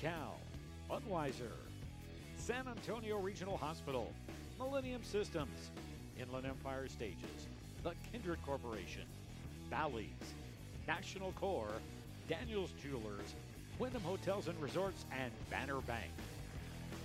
Cal, Budweiser, San Antonio Regional Hospital, Millennium Systems, Inland Empire Stages, the Kindred Corporation, Bally's, National Corps, Daniels Jewelers, Wyndham Hotels and Resorts, and Banner Bank.